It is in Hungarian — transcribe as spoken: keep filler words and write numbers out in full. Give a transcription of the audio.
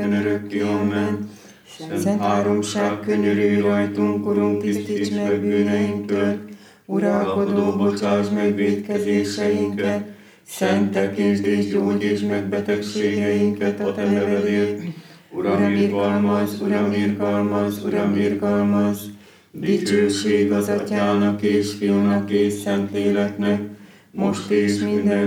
örökké, amen. Szent háromság, könyörülj rajtunk, Urunk, tisztíts meg bűneinktől, uralkodó, bocsáss meg vétkezéseinket, Szent tekintsd és gyógyítsd meg betegségeinket a te nevedért. Uram, irgalmaz, Uram, irgalmaz, Uram, irgalmaz, dicsőség az Atyának és Fiúnak és Szentléleknek, most és minden